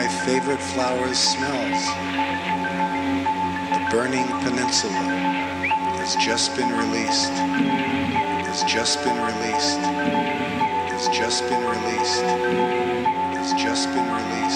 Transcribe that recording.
my favorite flowers smells. The Burning Peninsula has just been released. Has just been released. Has just been released. Has just been released.